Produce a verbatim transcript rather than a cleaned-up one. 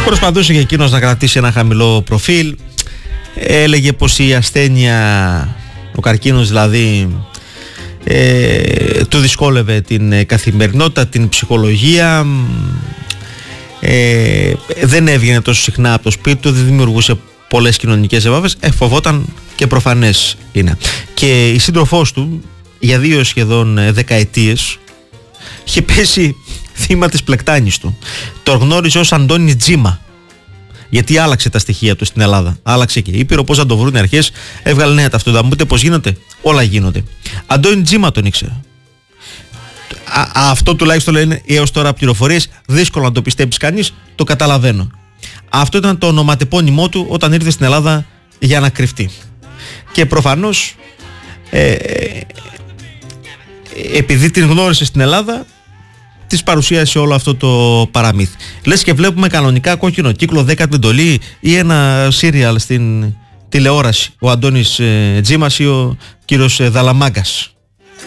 Προσπαθούσε και εκείνος να κρατήσει ένα χαμηλό προφίλ. Έλεγε πως η ασθένεια, ο καρκίνος δηλαδή, ε, του δυσκόλευε την καθημερινότητα, την ψυχολογία. Ε, δεν έβγαινε τόσο συχνά από το σπίτι του, δεν δημιουργούσε πολλές κοινωνικές επαφές, ε, φοβόταν και προφανές είναι. Και η σύντροφός του για δύο σχεδόν δεκαετίες είχε πέσει θύμα της πλεκτάνης του. Το γνώριζε ως Αντώνη Τζίμα, γιατί άλλαξε τα στοιχεία του στην Ελλάδα. Άλλαξε και ήπειρο, πώς να το βρουν οι αρχές, έβγαλε νέα ταυτότητα. Μου πείτε πώς γίνονται, όλα γίνονται. Αντώνη Τζίμα τον ήξερε. Α, αυτό τουλάχιστον λένε έως τώρα πληροφορίες, δύσκολο να το πιστέψει κανείς, το καταλαβαίνω. Αυτό ήταν το ονοματεπώνυμό του όταν ήρθε στην Ελλάδα για να κρυφτεί. Και προφανώς ε, επειδή την γνώρισε στην Ελλάδα, της παρουσίασε όλο αυτό το παραμύθι. Λες και βλέπουμε κανονικά Κόκκινο Κύκλο, δέκατη εντολή ή ένα σύριαλ στην τηλεόραση, ο Αντώνης ε, Τζίμας ή ο κύριος ε, Δαλαμάγκας.